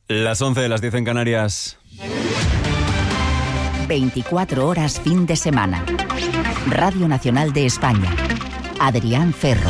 Las 11, las 10 en Canarias. 24 horas fin de semana. Radio Nacional de España. Adrián Ferro.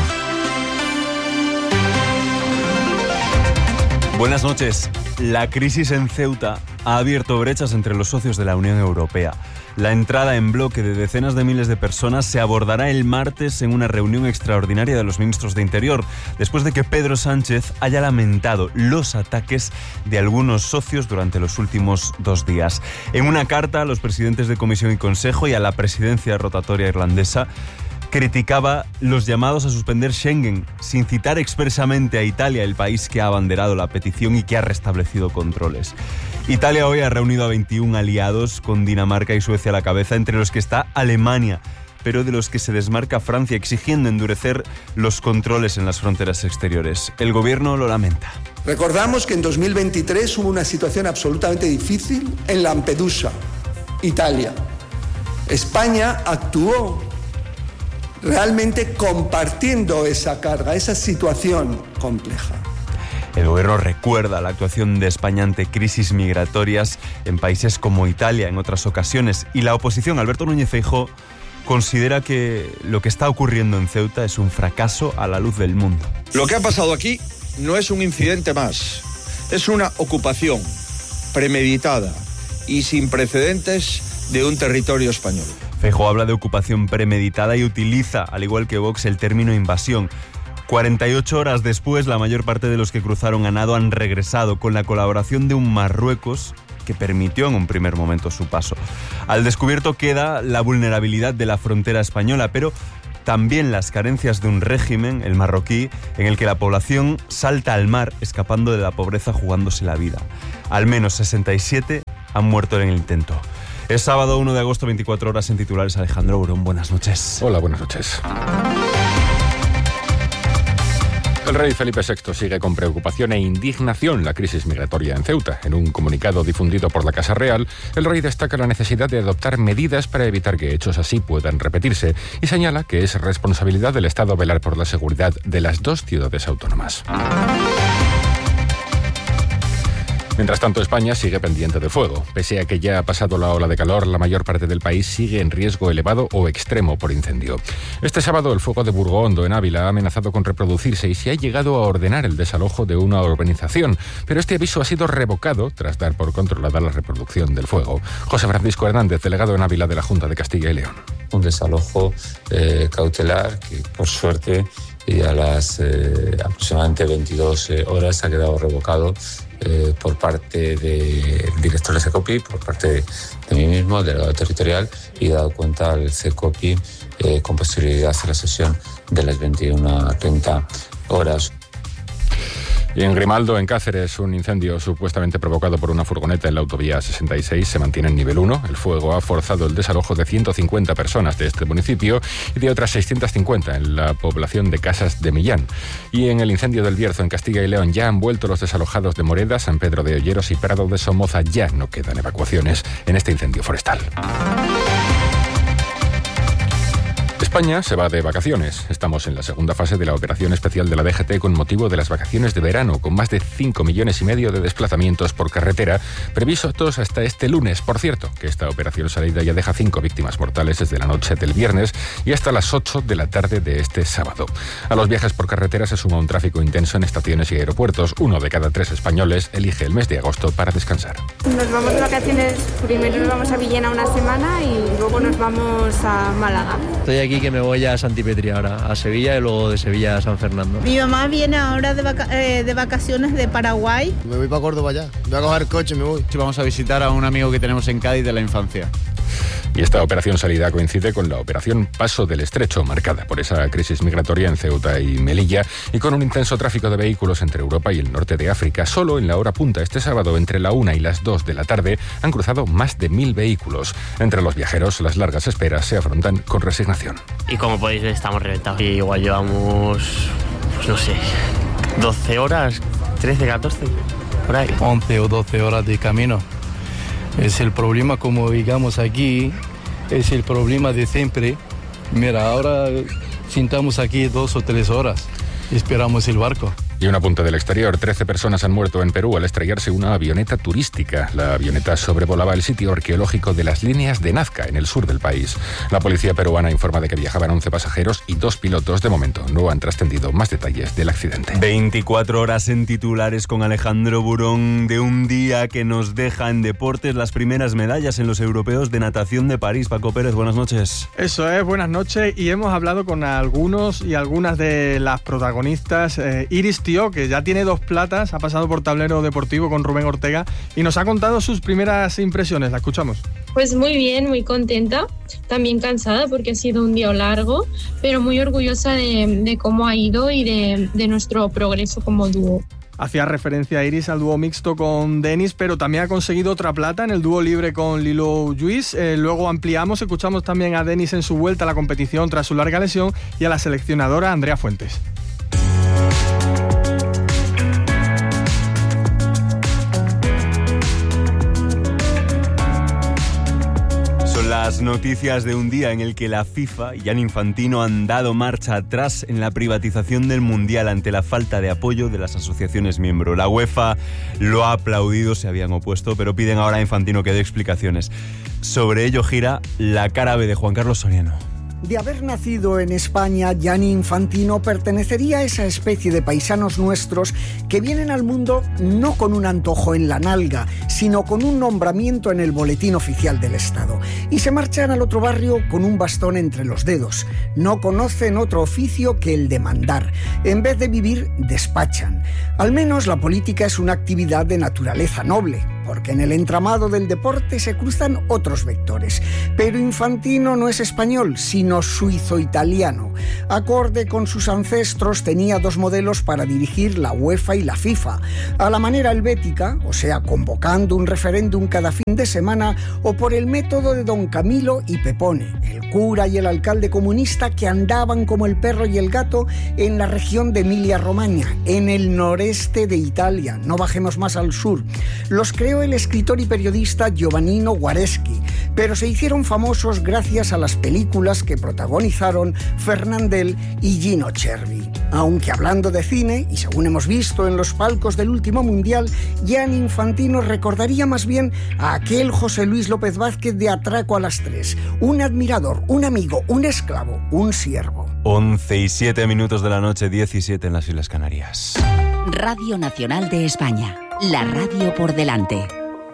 Buenas noches. La crisis en Ceuta ha abierto brechas entre los socios de la Unión Europea. La entrada en bloque de decenas de miles de personas se abordará el martes en una reunión extraordinaria de los ministros de Interior, después de que Pedro Sánchez haya lamentado los ataques de algunos socios durante los últimos 2 días. En una carta a los presidentes de Comisión y Consejo y a la presidencia rotatoria irlandesa, criticaba los llamados a suspender Schengen, sin citar expresamente a Italia, el país que ha abanderado la petición y que ha restablecido controles. Italia hoy ha reunido a 21 aliados, con Dinamarca y Suecia a la cabeza, entre los que está Alemania, pero de los que se desmarca Francia, exigiendo endurecer los controles en las fronteras exteriores. El gobierno lo lamenta. Recordamos que en 2023 hubo una situación absolutamente difícil en Lampedusa, Italia. España actuó realmente compartiendo esa carga, esa situación compleja. El gobierno recuerda la actuación de España ante crisis migratorias en países como Italia en otras ocasiones, y la oposición, Alberto Núñez Feijóo, considera que lo que está ocurriendo en Ceuta es un fracaso a la luz del mundo. Lo que ha pasado aquí no es un incidente más, es una ocupación premeditada y sin precedentes de un territorio español. Feijóo habla de ocupación premeditada y utiliza, al igual que Vox, el término invasión. 48 horas después, la mayor parte de los que cruzaron a nado han regresado, con la colaboración de un Marruecos que permitió en un primer momento su paso. Al descubierto queda la vulnerabilidad de la frontera española, pero también las carencias de un régimen, el marroquí, en el que la población salta al mar, escapando de la pobreza, jugándose la vida. Al menos 67 han muerto en el intento. Es sábado 1 de agosto, 24 horas en titulares. Alejandro Burón, buenas noches. Hola, buenas noches. El rey Felipe VI sigue con preocupación e indignación la crisis migratoria en Ceuta. En un comunicado difundido por la Casa Real, el rey destaca la necesidad de adoptar medidas para evitar que hechos así puedan repetirse y señala que es responsabilidad del Estado velar por la seguridad de las 2 ciudades autónomas. Mientras tanto, España sigue pendiente de fuego. Pese a que ya ha pasado la ola de calor, la mayor parte del país sigue en riesgo elevado o extremo por incendio. Este sábado, el fuego de Burgohondo, en Ávila, ha amenazado con reproducirse y se ha llegado a ordenar el desalojo de una urbanización. Pero este aviso ha sido revocado tras dar por controlada la reproducción del fuego. José Francisco Hernández, delegado en Ávila de la Junta de Castilla y León. Un desalojo cautelar que, por suerte, y a las aproximadamente 22 horas ha quedado revocado por parte del director de CECOPI, por parte de mí mismo, el delegado territorial, y dado cuenta al CECOPI con posterioridad a la sesión de las 21:30 horas. Y en Grimaldo, en Cáceres, un incendio supuestamente provocado por una furgoneta en la autovía 66 se mantiene en nivel 1. El fuego ha forzado el desalojo de 150 personas de este municipio y de otras 650 en la población de Casas de Millán. Y en el incendio del Bierzo, en Castilla y León, ya han vuelto los desalojados de Moreda, San Pedro de Olleros y Prado de Somoza. Ya no quedan evacuaciones en este incendio forestal. España se va de vacaciones. Estamos en la segunda fase de la operación especial de la DGT con motivo de las vacaciones de verano, con más de 5,5 millones de desplazamientos por carretera, previstos hasta este lunes. Por cierto, que esta operación salida ya deja 5 víctimas mortales desde la noche del viernes y hasta las 8 de la tarde de este sábado. A los viajes por carretera se suma un tráfico intenso en estaciones y aeropuertos. 1 de cada 3 españoles elige el mes de agosto para descansar. Nos vamos de vacaciones, primero nos vamos a Villena una semana y luego nos vamos a Málaga. Estoy aquí que me voy a Santipetri ahora, a Sevilla, y luego de Sevilla a San Fernando. Mi mamá viene ahora de vacaciones de Paraguay. Me voy para Córdoba ya, voy a coger el coche y me voy. Sí, vamos a visitar a un amigo que tenemos en Cádiz de la infancia. Y esta operación salida coincide con la operación Paso del Estrecho, marcada por esa crisis migratoria en Ceuta y Melilla y con un intenso tráfico de vehículos entre Europa y el norte de África. Solo en la hora punta este sábado, entre la 1 y las 2 de la tarde, han cruzado más de 1.000 vehículos. Entre los viajeros, las largas esperas se afrontan con resignación. Y como podéis ver, estamos reventados. Y igual llevamos, pues no sé, 12 horas, 13, 14, por ahí. 11 o 12 horas de camino. Es el problema, como digamos aquí, es el problema de siempre. Mira, ahora sentamos aquí 2 o 3 horas, esperamos el barco. Y un apunte del exterior. 13 personas han muerto en Perú al estrellarse una avioneta turística. La avioneta sobrevolaba el sitio arqueológico de las líneas de Nazca, en el sur del país. La policía peruana informa de que viajaban 11 pasajeros y 2 pilotos. De momento no han trascendido más detalles del accidente. 24 horas en titulares con Alejandro Burón, de un día que nos deja en deportes las primeras medallas en los europeos de natación de París. Paco Pérez, buenas noches. Eso es, buenas noches, y hemos hablado con algunos y algunas de las protagonistas. Iris Tió, que ya tiene 2 platas, ha pasado por tablero deportivo con Rubén Ortega y nos ha contado sus primeras impresiones. La escuchamos. Pues muy bien, muy contenta, también cansada porque ha sido un día largo, pero muy orgullosa de cómo ha ido y de nuestro progreso como dúo. Hacía referencia a Iris al dúo mixto con Denis, pero también ha conseguido otra plata en el dúo libre con Lilo Lluís. Luego ampliamos, escuchamos también a Denis en su vuelta a la competición tras su larga lesión y a la seleccionadora Andrea Fuentes. Las noticias de un día en el que la FIFA y Gianni Infantino han dado marcha atrás en la privatización del Mundial ante la falta de apoyo de las asociaciones miembros. La UEFA lo ha aplaudido, se habían opuesto, pero piden ahora a Infantino que dé explicaciones. Sobre ello gira la cara B de Juan Carlos Soriano. De haber nacido en España, Gianni Infantino pertenecería a esa especie de paisanos nuestros que vienen al mundo no con un antojo en la nalga, sino con un nombramiento en el boletín oficial del Estado. Y se marchan al otro barrio con un bastón entre los dedos. No conocen otro oficio que el de mandar. En vez de vivir, despachan. Al menos la política es una actividad de naturaleza noble, porque en el entramado del deporte se cruzan otros vectores. Pero Infantino no es español, sino suizo-italiano. Acorde con sus ancestros, tenía 2 modelos para dirigir la UEFA y la FIFA. A la manera helvética, o sea, convocando un referéndum cada fin de semana, o por el método de Don Camilo y Pepone, el cura y el alcalde comunista que andaban como el perro y el gato en la región de Emilia-Romagna, en el noreste de Italia. No bajemos más al sur. Los creó el escritor y periodista Giovannino Guareschi, pero se hicieron famosos gracias a las películas que protagonizaron Fernandel y Gino Cervi. Aunque hablando de cine, y según hemos visto en los palcos del último Mundial, Gianni Infantino recordaría más bien a aquel José Luis López Vázquez de Atraco a las 3. Un admirador, un amigo, un esclavo, un siervo. 11:07 de la noche, 17 en las Islas Canarias. Radio Nacional de España. La radio por delante.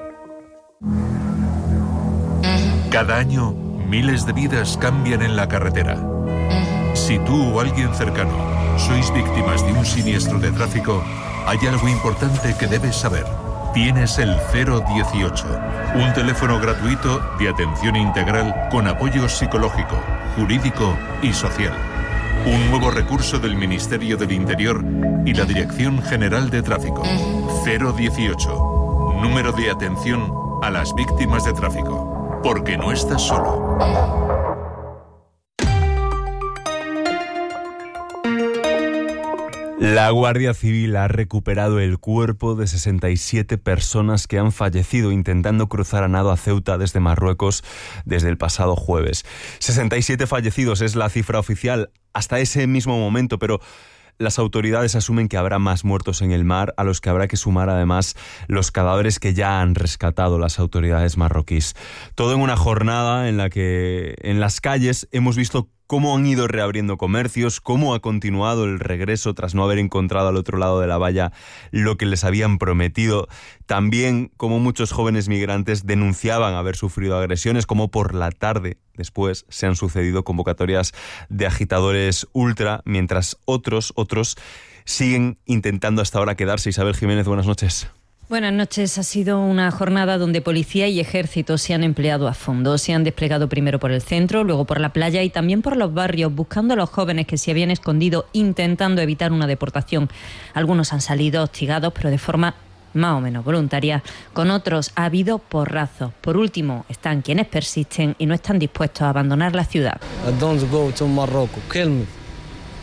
Cada año, miles de vidas cambian en la carretera. Si tú o alguien cercano sois víctimas de un siniestro de tráfico, hay algo importante que debes saber. Tienes el 018, un teléfono gratuito de atención integral con apoyo psicológico, jurídico y social. Un nuevo recurso del Ministerio del Interior y la Dirección General de Tráfico. 018, número de atención a las víctimas de tráfico. Porque no estás solo. La Guardia Civil ha recuperado el cuerpo de 67 personas que han fallecido intentando cruzar a nado a Ceuta desde Marruecos desde el pasado jueves. 67 fallecidos es la cifra oficial hasta ese mismo momento, pero las autoridades asumen que habrá más muertos en el mar, a los que habrá que sumar además los cadáveres que ya han rescatado las autoridades marroquíes. Todo en una jornada en la que en las calles hemos visto cómo han ido reabriendo comercios, cómo ha continuado el regreso tras no haber encontrado al otro lado de la valla lo que les habían prometido. También cómo muchos jóvenes migrantes denunciaban haber sufrido agresiones, como por la tarde después se han sucedido convocatorias de agitadores ultra, mientras otros siguen intentando hasta ahora quedarse. Isabel Jiménez, buenas noches. Buenas noches. Ha sido una jornada donde policía y ejército se han empleado a fondo. Se han desplegado primero por el centro, luego por la playa y también por los barrios, buscando a los jóvenes que se habían escondido, intentando evitar una deportación. Algunos han salido hostigados, pero de forma más o menos voluntaria. Con otros ha habido porrazos. Por último, están quienes persisten y no están dispuestos a abandonar la ciudad. Don't go to Morocco. Kill me.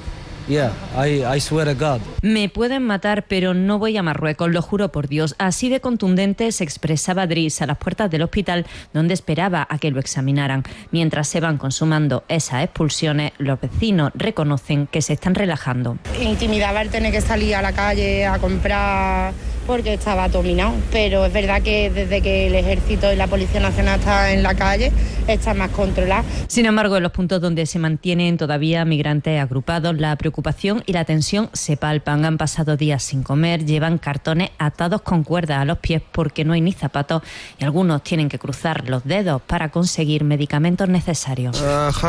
I swear to God. Me pueden matar, pero no voy a Marruecos, lo juro por Dios. Así de contundente se expresaba Driss a las puertas del hospital donde esperaba a que lo examinaran. Mientras se van consumando esas expulsiones, los vecinos reconocen que se están relajando. Intimidaba el tener que salir a la calle a comprar porque estaba dominado, pero es verdad que desde que el Ejército y la Policía Nacional están en la calle está más controlado. Sin embargo, en los puntos donde se mantienen todavía migrantes agrupados, la preocupación y la tensión se palpan. Han pasado días sin comer, llevan cartones atados con cuerdas a los pies porque no hay ni zapatos y algunos tienen que cruzar los dedos para conseguir medicamentos necesarios.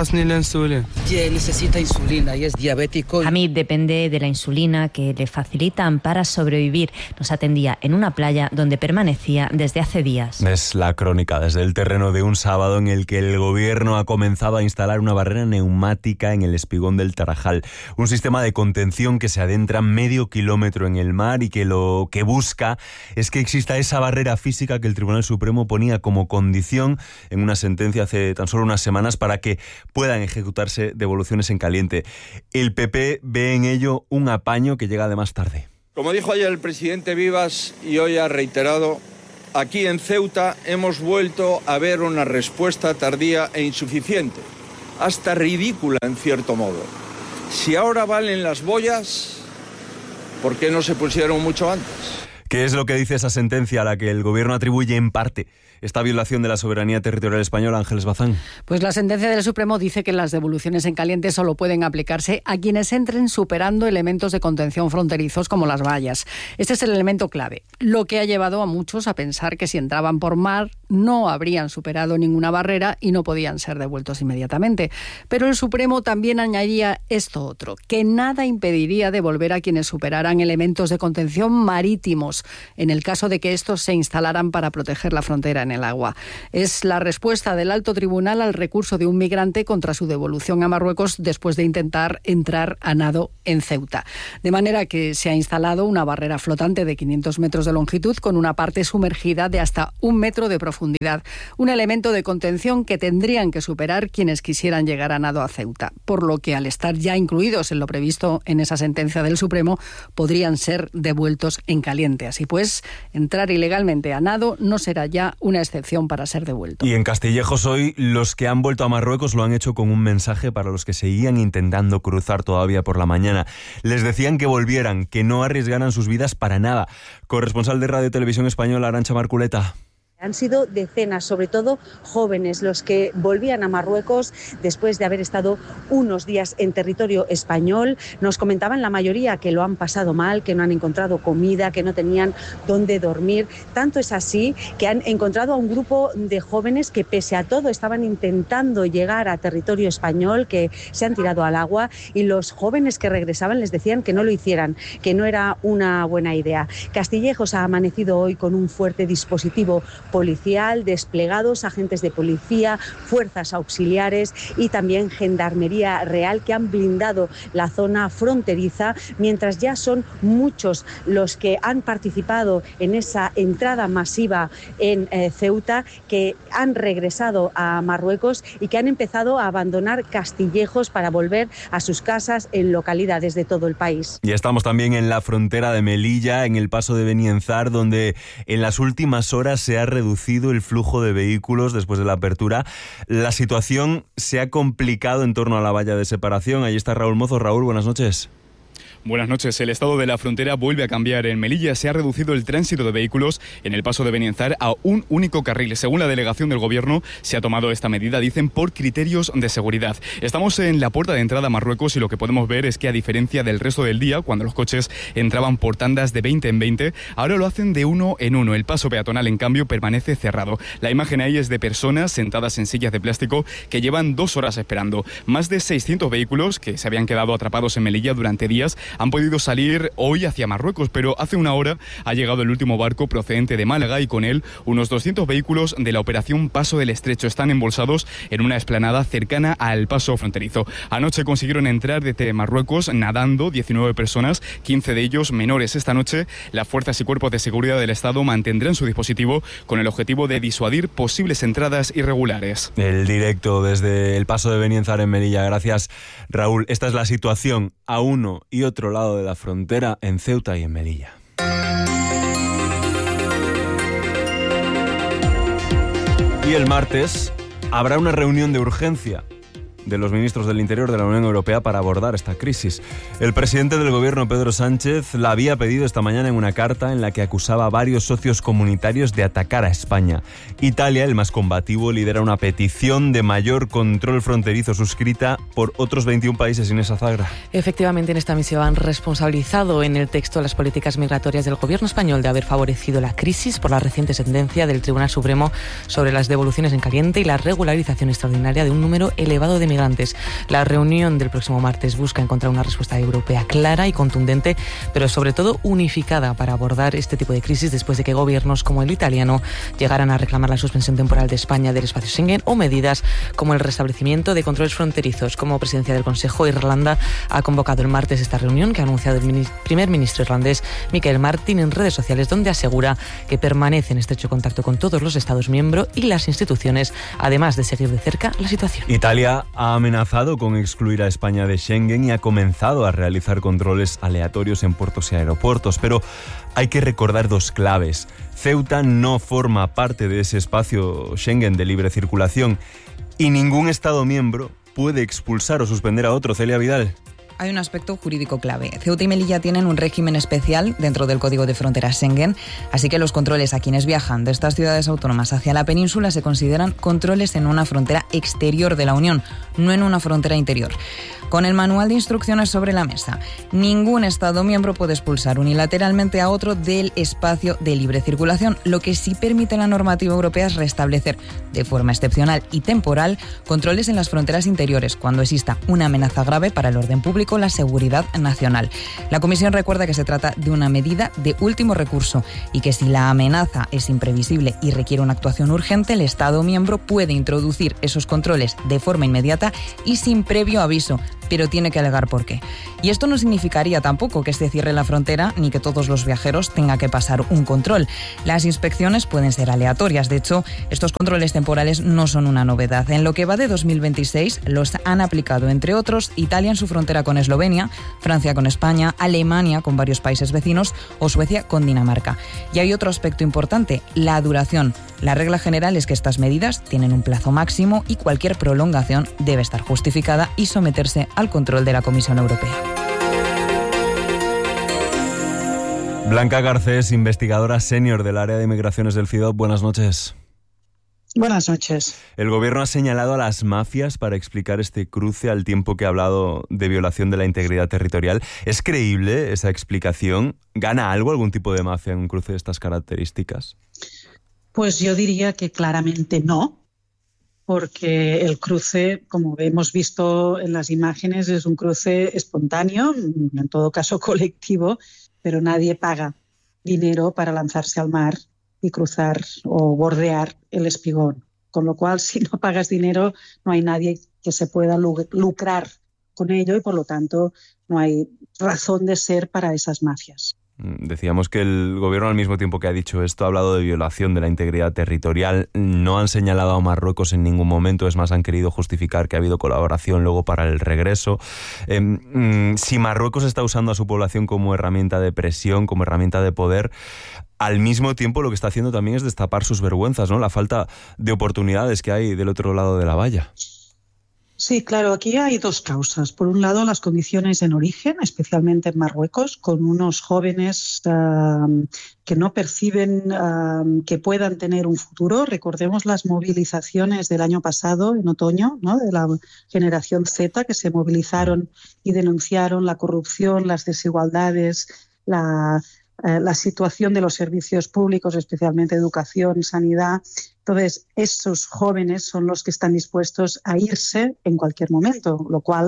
Necesita insulina y es diabético. Hamid depende de la insulina que le facilitan para sobrevivir. Nos atendía en una playa donde permanecía desde hace días. Es la crónica desde el terreno de un sábado en el que el gobierno ha comenzado a instalar una barrera neumática en el espigón del Tarajal. Un sistema de contención que se adentra medio kilómetro en el mar y que lo que busca es que exista esa barrera física que el Tribunal Supremo ponía como condición en una sentencia hace tan solo unas semanas para que puedan ejecutarse devoluciones en caliente. El PP ve en ello un apaño que llega además tarde. Como dijo ayer el presidente Vivas y hoy ha reiterado, aquí en Ceuta hemos vuelto a ver una respuesta tardía e insuficiente, hasta ridícula en cierto modo. Si ahora valen las boyas, ¿por qué no se pusieron mucho antes? ¿Qué es lo que dice esa sentencia a la que el gobierno atribuye en parte esta violación de la soberanía territorial española, Ángeles Bazán? Pues la sentencia del Supremo dice que las devoluciones en caliente solo pueden aplicarse a quienes entren superando elementos de contención fronterizos como las vallas. Este es el elemento clave, lo que ha llevado a muchos a pensar que si entraban por mar no habrían superado ninguna barrera y no podían ser devueltos inmediatamente. Pero el Supremo también añadía esto otro, que nada impediría devolver a quienes superaran elementos de contención marítimos, en el caso de que estos se instalaran para proteger la frontera en el agua. Es la respuesta del alto tribunal al recurso de un migrante contra su devolución a Marruecos después de intentar entrar a nado en Ceuta. De manera que se ha instalado una barrera flotante de 500 metros de longitud con una parte sumergida de hasta 1 metro de profundidad. Un elemento de contención que tendrían que superar quienes quisieran llegar a nado a Ceuta. Por lo que al estar ya incluidos en lo previsto en esa sentencia del Supremo, podrían ser devueltos en caliente. Así pues, entrar ilegalmente a nado no será ya una excepción para ser devuelto. Y en Castillejos hoy los que han vuelto a Marruecos lo han hecho con un mensaje para los que seguían intentando cruzar todavía por la mañana. Les decían que volvieran, que no arriesgaran sus vidas para nada. Corresponsal de Radio Televisión Española, Arantxa Marculeta. Han sido decenas, sobre todo jóvenes, los que volvían a Marruecos después de haber estado unos días en territorio español. Nos comentaban la mayoría que lo han pasado mal, que no han encontrado comida, que no tenían dónde dormir. Tanto es así que han encontrado a un grupo de jóvenes que pese a todo estaban intentando llegar a territorio español, que se han tirado al agua, y los jóvenes que regresaban les decían que no lo hicieran, que no era una buena idea. Castillejos ha amanecido hoy con un fuerte dispositivo policial, desplegados agentes de policía, fuerzas auxiliares y también Gendarmería Real que han blindado la zona fronteriza, mientras ya son muchos los que han participado en esa entrada masiva en Ceuta, que han regresado a Marruecos y que han empezado a abandonar Castillejos para volver a sus casas en localidades de todo el país. Y estamos también en la frontera de Melilla, en el paso de Benienzar, donde en las últimas horas se ha reducido el flujo de vehículos después de la apertura. La situación se ha complicado en torno a la valla de separación. Ahí está Raúl Mozo. Raúl, buenas noches. Buenas noches. El estado de la frontera vuelve a cambiar. En Melilla se ha reducido el tránsito de vehículos en el paso de Benienzar a un único carril. Según la delegación del gobierno, se ha tomado esta medida, dicen, por criterios de seguridad. Estamos en la puerta de entrada a Marruecos y lo que podemos ver es que, a diferencia del resto del día, cuando los coches entraban por tandas de 20 en 20, ahora lo hacen de 1 en 1. El paso peatonal, en cambio, permanece cerrado. La imagen ahí es de personas sentadas en sillas de plástico que llevan 2 horas esperando. Más de 600 vehículos que se habían quedado atrapados en Melilla durante días han podido salir hoy hacia Marruecos, pero hace una hora ha llegado el último barco procedente de Málaga y con él unos 200 vehículos de la operación Paso del Estrecho. Están embolsados en una explanada cercana al paso fronterizo. Anoche consiguieron entrar desde Marruecos nadando 19 personas, 15 de ellos menores. Esta noche las fuerzas y cuerpos de seguridad del Estado mantendrán su dispositivo con el objetivo de disuadir posibles entradas irregulares. El directo desde el paso de Benienzar en Melilla. Gracias, Raúl. Esta es la situación a uno y otro lado de la frontera en Ceuta y en Melilla. Y el martes habrá una reunión de urgencia de los ministros del Interior de la Unión Europea para abordar esta crisis. El presidente del gobierno, Pedro Sánchez, la había pedido esta mañana en una carta en la que acusaba a varios socios comunitarios de atacar a España. Italia, el más combativo, lidera una petición de mayor control fronterizo suscrita por otros 21 países. Inés Azagra. Efectivamente, en esta misión han responsabilizado en el texto las políticas migratorias del gobierno español de haber favorecido la crisis por la reciente sentencia del Tribunal Supremo sobre las devoluciones en caliente y la regularización extraordinaria de un número elevado de migrantes. La reunión del próximo martes busca encontrar una respuesta europea clara y contundente, pero sobre todo unificada para abordar este tipo de crisis después de que gobiernos como el italiano llegaran a reclamar la suspensión temporal de España del espacio Schengen o medidas como el restablecimiento de controles fronterizos. Como presidencia del Consejo, Irlanda ha convocado el martes esta reunión que ha anunciado el primer ministro irlandés Michael Martin en redes sociales, donde asegura que permanece en estrecho contacto con todos los Estados miembros y las instituciones, además de seguir de cerca la situación. Italia ha amenazado con excluir a España de Schengen y ha comenzado a realizar controles aleatorios en puertos y aeropuertos, pero hay que recordar dos claves. Ceuta no forma parte de ese espacio Schengen de libre circulación y ningún Estado miembro puede expulsar o suspender a otro. Celia Vidal. Hay un aspecto jurídico clave. Ceuta y Melilla tienen un régimen especial dentro del Código de Fronteras Schengen, así que los controles a quienes viajan de estas ciudades autónomas hacia la península se consideran controles en una frontera exterior de la Unión, no en una frontera interior. Con el manual de instrucciones sobre la mesa, ningún Estado miembro puede expulsar unilateralmente a otro del espacio de libre circulación. Lo que sí permite la normativa europea es restablecer de forma excepcional y temporal controles en las fronteras interiores cuando exista una amenaza grave para el orden público o la seguridad nacional. La Comisión recuerda que se trata de una medida de último recurso y que si la amenaza es imprevisible y requiere una actuación urgente, el Estado miembro puede introducir esos controles de forma inmediata y sin previo aviso, pero tiene que alegar por qué. Y esto no significaría tampoco que se cierre la frontera ni que todos los viajeros tengan que pasar un control. Las inspecciones pueden ser aleatorias. De hecho, estos controles temporales no son una novedad. En lo que va de 2026 los han aplicado, entre otros, Italia en su frontera con Eslovenia, Francia con España, Alemania con varios países vecinos o Suecia con Dinamarca. Y hay otro aspecto importante, la duración. La regla general es que estas medidas tienen un plazo máximo y cualquier prolongación debe estar justificada y someterse al control de la Comisión Europea. Blanca Garcés, investigadora senior del área de migraciones del FIDOP. Buenas noches. Buenas noches. El gobierno ha señalado a las mafias para explicar este cruce al tiempo que ha hablado de violación de la integridad territorial. ¿Es creíble esa explicación? ¿Gana algo algún tipo de mafia en un cruce de estas características? Pues yo diría que claramente no, porque el cruce, como hemos visto en las imágenes, es un cruce espontáneo, en todo caso colectivo, pero nadie paga dinero para lanzarse al mar y cruzar o bordear el espigón. Con lo cual, si no pagas dinero, no hay nadie que se pueda lucrar con ello y, por lo tanto, no hay razón de ser para esas mafias. Decíamos que el gobierno, al mismo tiempo que ha dicho esto, ha hablado de violación de la integridad territorial. No han señalado a Marruecos en ningún momento, es más, han querido justificar que ha habido colaboración luego para el regreso. Si Marruecos está usando a su población como herramienta de presión, como herramienta de poder, al mismo tiempo lo que está haciendo también es destapar sus vergüenzas, ¿no? La falta de oportunidades que hay del otro lado de la valla. Sí, claro, aquí hay dos causas. Por un lado, las condiciones en origen, especialmente en Marruecos, con unos jóvenes que no perciben que puedan tener un futuro. Recordemos las movilizaciones del año pasado, en otoño, ¿no?, de la generación Z, que se movilizaron y denunciaron la corrupción, las desigualdades, la situación de los servicios públicos, especialmente educación, sanidad. Entonces, esos jóvenes son los que están dispuestos a irse en cualquier momento, lo cual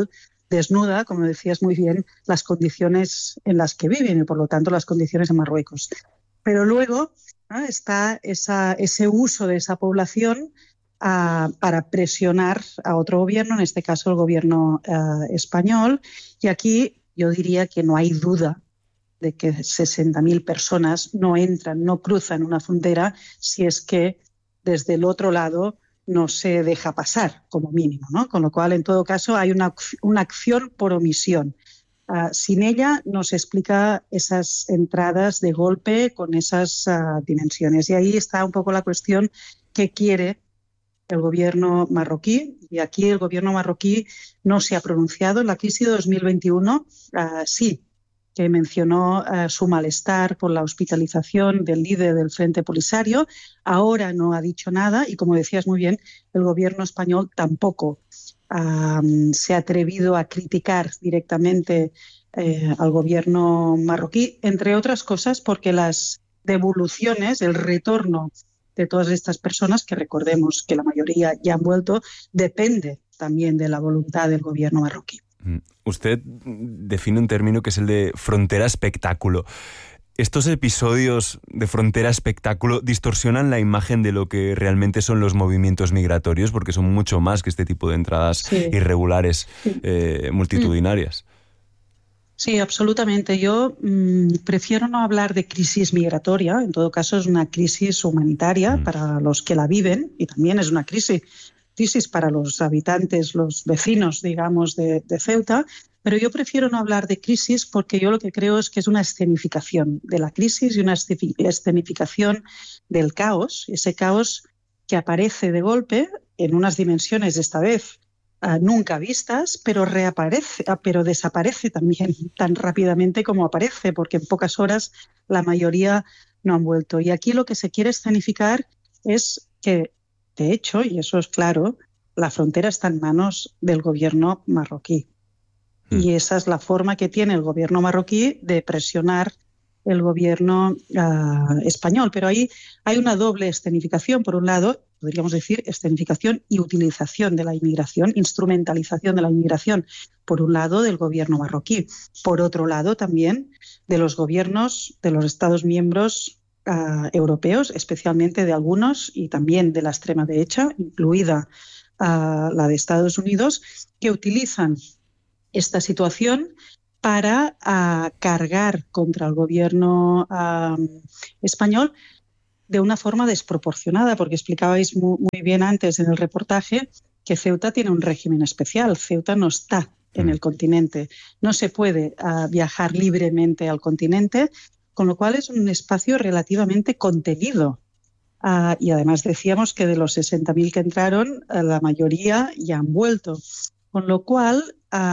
desnuda, como decías muy bien, las condiciones en las que viven y por lo tanto las condiciones en Marruecos. Pero luego, ¿no?, está ese uso de esa población para presionar a otro gobierno, en este caso el gobierno español, y aquí yo diría que no hay duda de que 60.000 personas no entran, no cruzan una frontera si es que desde el otro lado no se deja pasar, como mínimo, ¿no? Con lo cual, en todo caso, hay una acción por omisión. Sin ella no se explica esas entradas de golpe con esas dimensiones. Y ahí está un poco la cuestión que quiere el gobierno marroquí. Y aquí el gobierno marroquí no se ha pronunciado. En la crisis de 2021 sí que mencionó su malestar por la hospitalización del líder del Frente Polisario. Ahora no ha dicho nada y, como decías muy bien, el gobierno español tampoco se ha atrevido a criticar directamente al gobierno marroquí, entre otras cosas porque las devoluciones, el retorno de todas estas personas, que recordemos que la mayoría ya han vuelto, depende también de la voluntad del gobierno marroquí. Usted define un término que es el de frontera espectáculo. ¿Estos episodios de frontera espectáculo distorsionan la imagen de lo que realmente son los movimientos migratorios? Porque son mucho más que este tipo de entradas irregulares, multitudinarias. Sí, absolutamente. Yo prefiero no hablar de crisis migratoria. En todo caso, es una crisis humanitaria para los que la viven y también es una crisis para los habitantes, los vecinos, digamos, de Ceuta. Pero yo prefiero no hablar de crisis porque yo lo que creo es que es una escenificación de la crisis y una escenificación del caos. Ese caos que aparece de golpe en unas dimensiones, esta vez nunca vistas, pero reaparece, pero desaparece también tan rápidamente como aparece, porque en pocas horas la mayoría no han vuelto. Y aquí lo que se quiere escenificar es que, de hecho, y eso es claro, la frontera está en manos del gobierno marroquí. Y esa es la forma que tiene el gobierno marroquí de presionar el gobierno español. Pero ahí hay una doble escenificación. Por un lado, podríamos decir escenificación y utilización de la inmigración, instrumentalización de la inmigración, por un lado del gobierno marroquí. Por otro lado, también de los gobiernos de los Estados miembros europeos, especialmente de algunos y también de la extrema derecha, incluida la de Estados Unidos, que utilizan esta situación para cargar contra el gobierno español de una forma desproporcionada, porque explicabais muy bien antes en el reportaje que Ceuta tiene un régimen especial. Ceuta no está en el continente, no se puede viajar libremente al continente, con lo cual es un espacio relativamente contenido. Y además decíamos que de los 60.000 que entraron, la mayoría ya han vuelto. Con lo cual,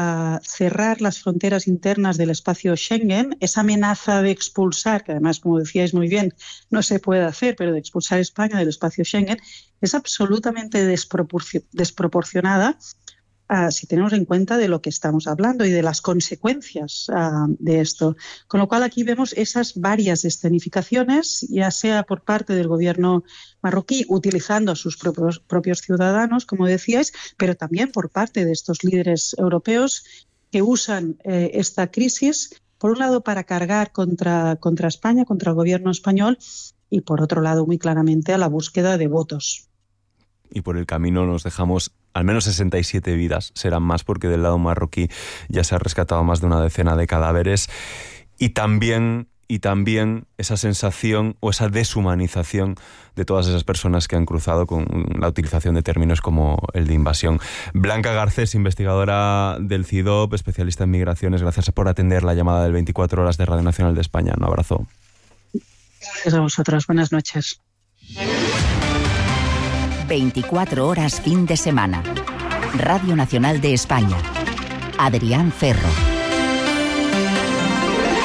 cerrar las fronteras internas del espacio Schengen, esa amenaza de expulsar, que además, como decíais muy bien, no se puede hacer, pero de expulsar a España del espacio Schengen, es absolutamente desproporcionada si tenemos en cuenta de lo que estamos hablando y de las consecuencias de esto. Con lo cual aquí vemos esas varias escenificaciones, ya sea por parte del gobierno marroquí utilizando a sus propios ciudadanos, como decíais, pero también por parte de estos líderes europeos que usan esta crisis, por un lado para cargar contra España, contra el gobierno español, y por otro lado muy claramente a la búsqueda de votos. Y por el camino nos dejamos al menos 67 vidas, serán más porque del lado marroquí ya se ha rescatado más de una decena de cadáveres, y también esa sensación o esa deshumanización de todas esas personas que han cruzado con la utilización de términos como el de invasión. Blanca Garcés, investigadora del CIDOB, especialista en migraciones, gracias por atender la llamada del 24 horas de Radio Nacional de España. Un abrazo. Gracias a vosotros. Buenas noches. 24 horas fin de semana. Radio Nacional de España. Adrián Ferro.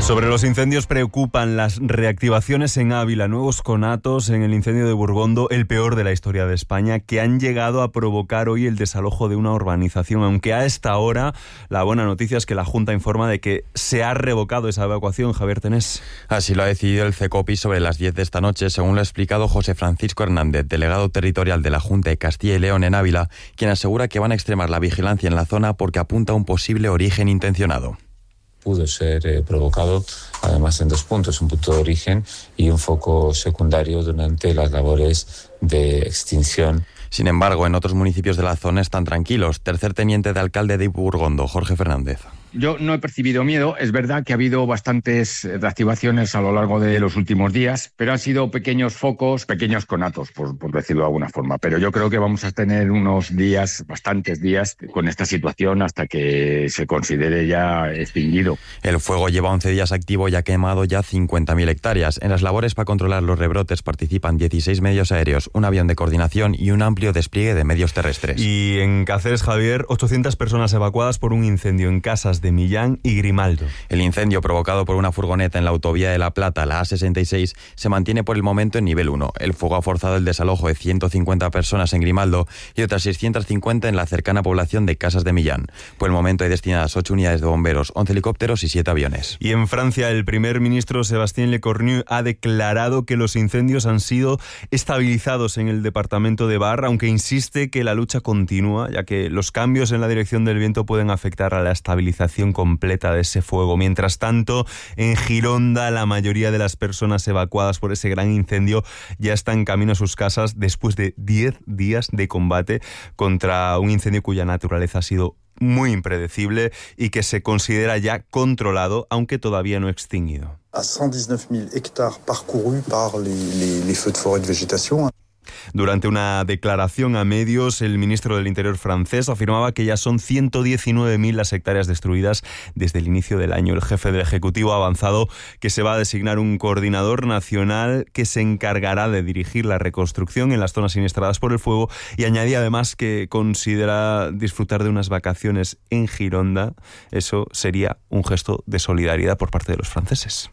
Sobre los incendios preocupan las reactivaciones en Ávila, nuevos conatos en el incendio de Burgondo, el peor de la historia de España, que han llegado a provocar hoy el desalojo de una urbanización, aunque a esta hora la buena noticia es que la Junta informa de que se ha revocado esa evacuación. Javier Tenés. Así lo ha decidido el CECOPI sobre las 10 de esta noche, según lo ha explicado José Francisco Hernández, delegado territorial de la Junta de Castilla y León en Ávila, quien asegura que van a extremar la vigilancia en la zona porque apunta a un posible origen intencionado. Pudo ser provocado, además, en 2 puntos, un punto de origen y un foco secundario durante las labores de extinción. Sin embargo, en otros municipios de la zona están tranquilos. Tercer teniente de alcalde de Burgondo, Jorge Fernández. Yo no he percibido miedo. Es verdad que ha habido bastantes reactivaciones a lo largo de los últimos días, pero han sido pequeños focos, pequeños conatos, por decirlo de alguna forma. Pero yo creo que vamos a tener unos días, bastantes días, con esta situación hasta que se considere ya extinguido. El fuego lleva 11 días activo y ha quemado ya 50.000 hectáreas. En las labores para controlar los rebrotes participan 16 medios aéreos, un avión de coordinación y un amplio despliegue de medios terrestres. Y en Cáceres, Javier, 800 personas evacuadas por un incendio en casas de Millán y Grimaldo. El incendio provocado por una furgoneta en la autovía de La Plata, la A66, se mantiene por el momento en nivel 1. El fuego ha forzado el desalojo de 150 personas en Grimaldo y otras 650 en la cercana población de Casas de Millán. Por el momento hay destinadas 8 unidades de bomberos, 11 helicópteros y 7 aviones. Y en Francia, el primer ministro Sébastien Lecornu ha declarado que los incendios han sido estabilizados en el departamento de Var, aunque insiste que la lucha continúa, ya que los cambios en la dirección del viento pueden afectar a la estabilización completa de ese fuego. Mientras tanto, en Gironda, la mayoría de las personas evacuadas por ese gran incendio ya están en camino a sus casas después de 10 días de combate contra un incendio cuya naturaleza ha sido muy impredecible y que se considera ya controlado, aunque todavía no extinguido. A 119.000 hectares parcourus par les feux de forêt de végétation. Durante una declaración a medios, el ministro del Interior francés afirmaba que ya son 119.000 las hectáreas destruidas desde el inicio del año. El jefe del Ejecutivo ha avanzado que se va a designar un coordinador nacional que se encargará de dirigir la reconstrucción en las zonas siniestradas por el fuego, y añadía además que considera disfrutar de unas vacaciones en Gironda. Eso sería un gesto de solidaridad por parte de los franceses.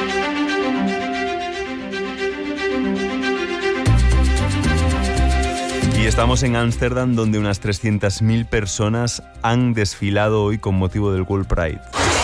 Y estamos en Ámsterdam, donde unas 300.000 personas han desfilado hoy con motivo del World Pride.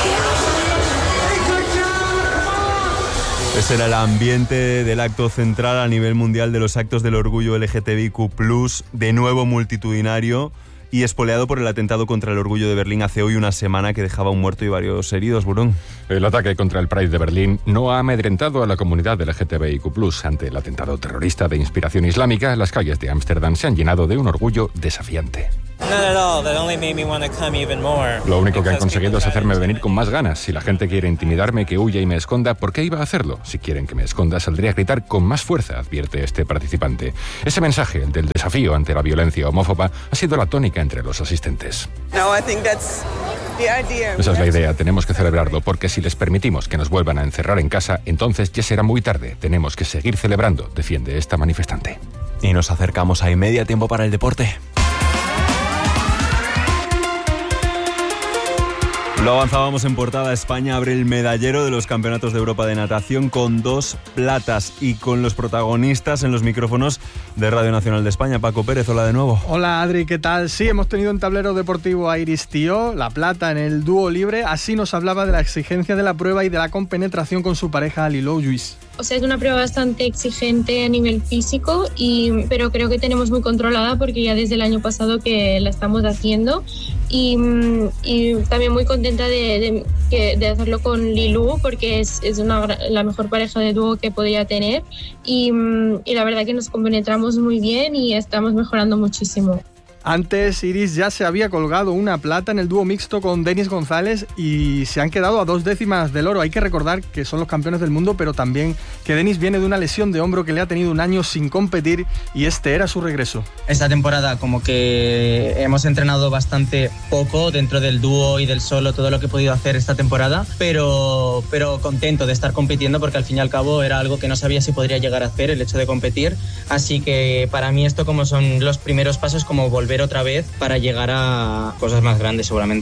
Ese era el ambiente del acto central a nivel mundial de los actos del orgullo LGTBIQ+, de nuevo multitudinario y espoleado por el atentado contra el orgullo de Berlín hace hoy una semana, que dejaba un muerto y varios heridos. Burón. El ataque contra el Pride de Berlín no ha amedrentado a la comunidad LGTBIQ+. Ante el atentado terrorista de inspiración islámica, las calles de Ámsterdam se han llenado de un orgullo desafiante. Lo único que han conseguido es hacerme venir con más ganas. Si la gente quiere intimidarme, que huya y me esconda, ¿por qué iba a hacerlo? Si quieren que me esconda, saldré a gritar con más fuerza, advierte este participante. Ese mensaje, el del desafío ante la violencia homófoba, ha sido la tónica entre los asistentes. Esa es la idea, tenemos que celebrarlo, porque si les permitimos que nos vuelvan a encerrar en casa, entonces ya será muy tarde. Tenemos que seguir celebrando, defiende esta manifestante. Y nos acercamos a media tiempo para el deporte. Lo avanzábamos en portada. España abre el medallero de los Campeonatos de Europa de Natación con 2 platas y con los protagonistas en los micrófonos de Radio Nacional de España. Paco Pérez, hola de nuevo. Hola Adri, ¿qué tal? Sí, hemos tenido en tablero deportivo a Iris Tío, la plata en el dúo libre. Así nos hablaba de la exigencia de la prueba y de la compenetración con su pareja Lilou Lluís. O sea, es una prueba bastante exigente a nivel físico, pero creo que tenemos muy controlada porque ya desde el año pasado que la estamos haciendo, y también muy contenta de hacerlo con Lilou, porque es la mejor pareja de dúo que podía tener, y la verdad que nos compenetramos muy bien y estamos mejorando muchísimo. Antes, Iris ya se había colgado una plata en el dúo mixto con Denis González y se han quedado a 2 décimas del oro. Hay que recordar que son los campeones del mundo, pero también que Denis viene de una lesión de hombro que le ha tenido un año sin competir y este era su regreso. Esta temporada como que hemos entrenado bastante poco dentro del dúo y del solo, todo lo que he podido hacer esta temporada, pero contento de estar compitiendo, porque al fin y al cabo era algo que no sabía si podría llegar a hacer, el hecho de competir. Así que para mí esto como son los primeros pasos, como volver otra vez para llegar a cosas más grandes seguramente.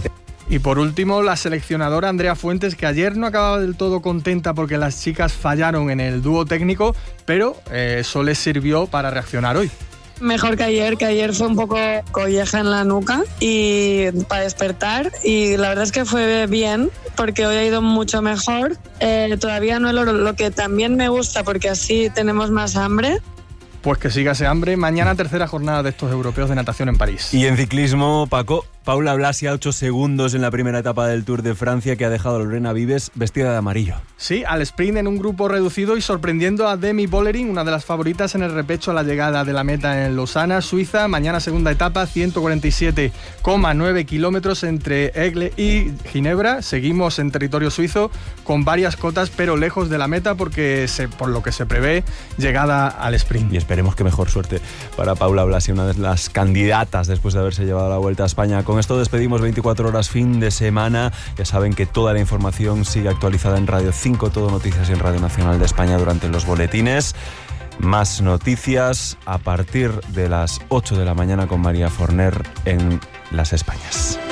Y por último, la seleccionadora Andrea Fuentes, que ayer no acababa del todo contenta porque las chicas fallaron en el dúo técnico, pero eso les sirvió para reaccionar hoy. Mejor que ayer fue un poco colleja en la nuca y para despertar, y la verdad es que fue bien porque hoy ha ido mucho mejor. Todavía no es lo que también me gusta porque así tenemos más hambre. Pues que siga ese hambre. Mañana tercera jornada de estos europeos de natación en París. Y en ciclismo, Paco, Paula Blasi a 8 segundos en la primera etapa del Tour de Francia, que ha dejado a Lorena Vives vestida de amarillo. Sí, al sprint en un grupo reducido y sorprendiendo a Demi Vollering, una de las favoritas en el repecho a la llegada de la meta en Lausana, Suiza. Mañana segunda etapa, 147,9 kilómetros entre Aigle y Ginebra. Seguimos en territorio suizo con varias cotas, pero lejos de la meta porque por lo que se prevé llegada al sprint. Y esperemos que mejor suerte para Paula Blasi, una de las candidatas después de haberse llevado la Vuelta a España. Con esto despedimos 24 horas fin de semana. Ya saben que toda la información sigue actualizada en Radio 5, Todo Noticias y en Radio Nacional de España durante los boletines. Más noticias a partir de las 8 de la mañana con María Forner en Las Españas.